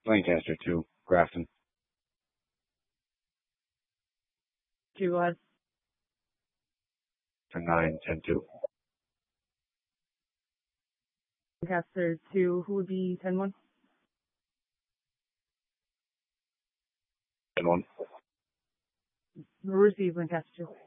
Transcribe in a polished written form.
Lancaster 2, Grafton. 2 1. For 9, 10-2. Lancaster 2, who would be 10-1? 10-1. Receive Lancaster 2.